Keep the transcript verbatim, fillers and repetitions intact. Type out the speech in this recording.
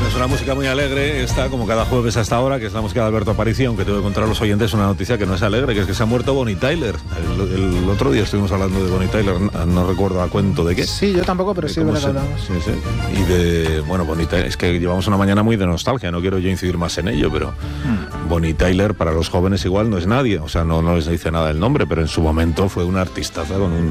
es una música muy alegre, esta, como cada jueves a esta hora, que es la música de Alberto Aparicio, aunque tengo que contar a los oyentes una noticia que no es alegre, que es que se ha muerto Bonnie Tyler. El, el otro día estuvimos hablando de Bonnie Tyler, no, no recuerdo a cuento de qué. Sí, yo tampoco, pero sí, verdad que hablamos. Sí, sí. Y de, bueno, Bonnie Tyler, es que llevamos una mañana muy de nostalgia, no quiero yo incidir más en ello, pero hmm. Bonnie Tyler para los jóvenes igual no es nadie, o sea, no, no les dice nada el nombre, pero en su momento fue una artistaza con un